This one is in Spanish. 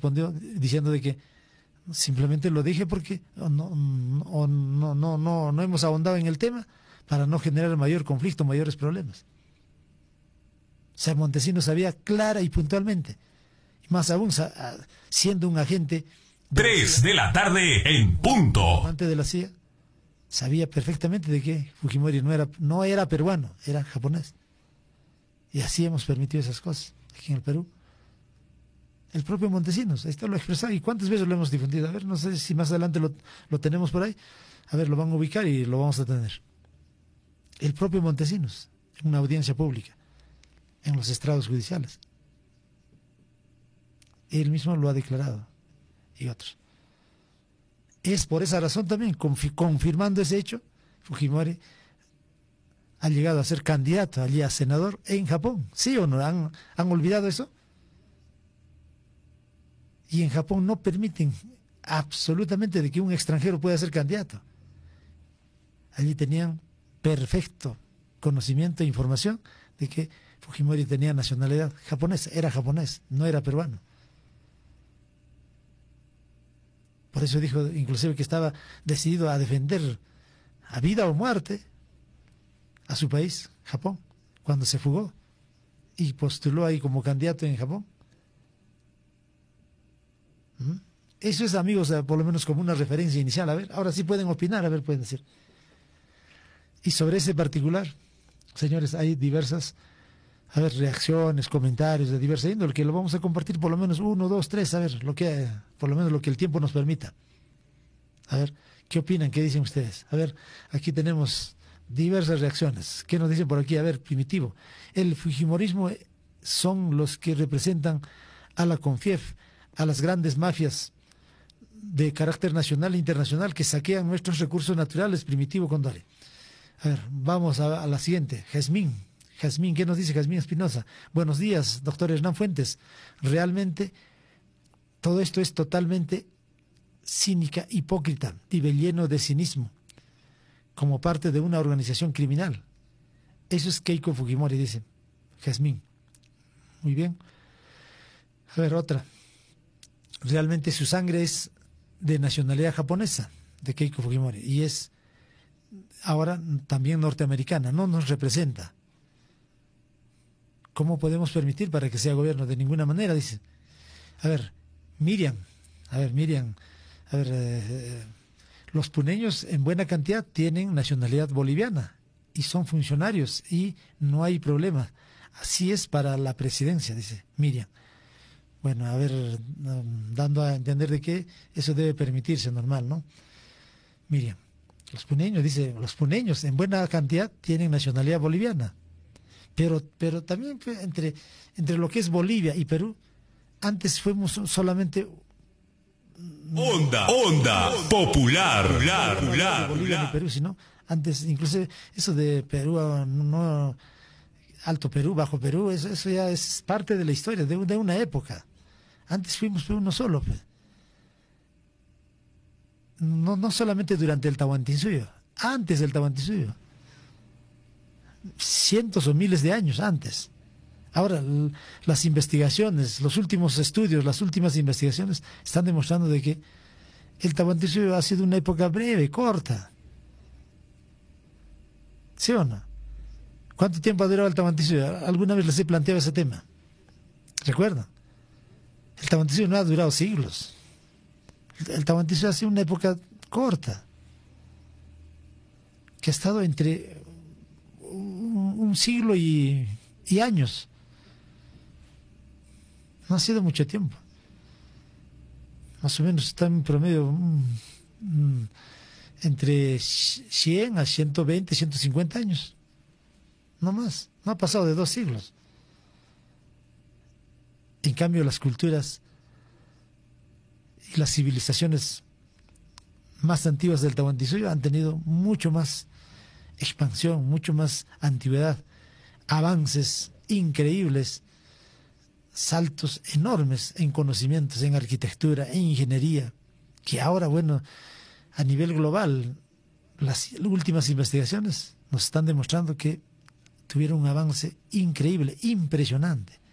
respondió diciendo de que simplemente lo dije porque no hemos ahondado en el tema para no generar mayor conflicto, mayores problemas. O sea, Montesinos sabía clara y puntualmente, y más aún siendo un agente 3 de la tarde en punto. Antes de la CIA, sabía perfectamente de que Fujimori no era peruano, era japonés. Y así hemos permitido esas cosas aquí en el Perú. El propio Montesinos, esto lo ha expresado. ¿Y cuántas veces lo hemos difundido? A ver, no sé si más adelante lo tenemos por ahí. A ver, lo van a ubicar y lo vamos a tener. El propio Montesinos, en una audiencia pública, en los estrados judiciales. Él mismo lo ha declarado, y otros. Es por esa razón también, confirmando ese hecho, Fujimori ha llegado a ser candidato allí a senador en Japón. ¿Sí o no? ¿Han olvidado eso? Y en Japón no permiten absolutamente de que un extranjero pueda ser candidato. Allí tenían perfecto conocimiento e información de que Fujimori tenía nacionalidad japonesa, era japonés, no era peruano. Por eso dijo inclusive que estaba decidido a defender a vida o muerte a su país, Japón, cuando se fugó y postuló ahí como candidato en Japón. Eso es, amigos, por lo menos como una referencia inicial. A ver, ahora sí pueden opinar, a ver, pueden decir. Y sobre ese particular, señores, hay diversas, a ver, reacciones, comentarios de diversa índole, que lo vamos a compartir por lo menos 1, 2, 3, a ver, por lo menos lo que el tiempo nos permita. A ver, ¿qué opinan? ¿Qué dicen ustedes? A ver, aquí tenemos diversas reacciones. ¿Qué nos dicen por aquí? A ver, Primitivo. El fujimorismo son los que representan a la CONFIEF, a las grandes mafias de carácter nacional e internacional que saquean nuestros recursos naturales. Primitivo Condori. A ver, vamos a la siguiente. Jazmín, ¿qué nos dice Jazmín Espinosa? Buenos días, doctor Hernán Fuentes. Realmente todo esto es totalmente cínica, hipócrita y lleno de cinismo, como parte de una organización criminal. Eso es Keiko Fujimori, dice Jazmín. Muy bien. A ver, otra. Realmente su sangre es de nacionalidad japonesa, de Keiko Fujimori, y es ahora también norteamericana, no nos representa. ¿Cómo podemos permitir para que sea gobierno? De ninguna manera, dice. A ver, Miriam, los puneños en buena cantidad tienen nacionalidad boliviana y son funcionarios y no hay problema. Así es para la presidencia, dice Miriam. Bueno, a ver, dando a entender de que eso debe permitirse, normal, ¿no? Miriam, los puneños en buena cantidad tienen nacionalidad boliviana. Pero también entre lo que es Bolivia y Perú, antes fuimos solamente... Onda popular. Bolivia ni Perú, sino antes, incluso eso de Perú, no, Alto Perú, Bajo Perú, eso ya es parte de la historia, de una época. Antes fuimos uno solo, pues. No solamente durante el Tahuantinsuyo, antes del Tahuantinsuyo. Cientos o miles de años antes. Ahora, las investigaciones, los últimos estudios, las últimas investigaciones están demostrando de que el Tahuantinsuyo ha sido una época breve, corta. ¿Sí o no? ¿Cuánto tiempo ha durado el Tahuantinsuyo? Alguna vez les he planteado ese tema. ¿Recuerdan? El Tahuantinsuyo no ha durado siglos. El Tahuantinsuyo ha sido una época corta, que ha estado entre un siglo y años. No ha sido mucho tiempo. Más o menos está en promedio entre 100 a 120, 150 años. No más. No ha pasado de 2 siglos. En cambio, las culturas y las civilizaciones más antiguas del Tahuantinsuyo han tenido mucho más expansión, mucho más antigüedad, avances increíbles, saltos enormes en conocimientos, en arquitectura, en ingeniería, que ahora, bueno, a nivel global, las últimas investigaciones nos están demostrando que tuvieron un avance increíble, impresionante.